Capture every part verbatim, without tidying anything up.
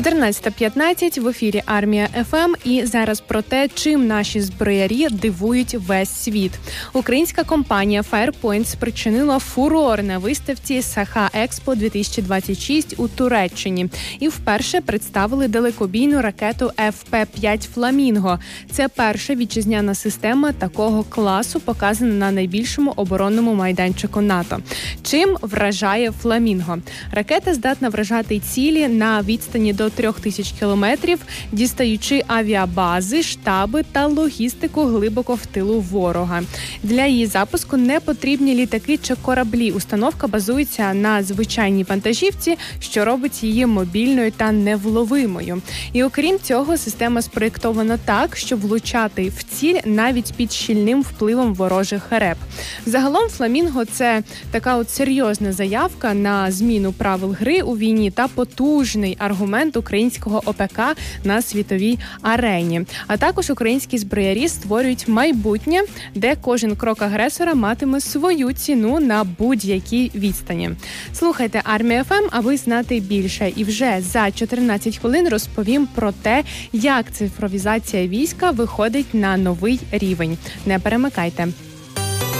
чотирнадцята п'ятнадцять в ефірі Армія еф ем, і зараз про те, чим наші зброярі дивують весь світ. Українська компанія Firepoint спричинила фурор на виставці Саха Експо дві тисячі двадцять шість у Туреччині і вперше представили далекобійну ракету еф пі п'ять «Фламінго». Це перша вітчизняна система такого класу, показана на найбільшому оборонному майданчику НАТО. Чим вражає «Фламінго»? Ракета здатна вражати цілі на відстані до трьох тисяч кілометрів, дістаючи авіабази, штаби та логістику глибоко в тилу ворога. Для її запуску не потрібні літаки чи кораблі. Установка базується на звичайній вантажівці, що робить її мобільною та невловимою. І окрім цього, система спроєктована так, щоб влучати в ціль навіть під щільним впливом ворожих РЕП. Загалом «Фламінго» – це така от серйозна заявка на зміну правил гри у війні та потужний аргумент українського о пе ка на світовій арені. А також українські зброярі створюють майбутнє, де кожен крок агресора матиме свою ціну на будь-якій відстані. Слухайте Армія еф ем, аби знати більше. І вже за чотирнадцять хвилин розповім про те, як цифровізація війська виходить на новий рівень. Не перемикайте.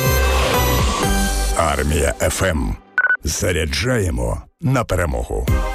Армія еф ем. Заряджаємо на перемогу.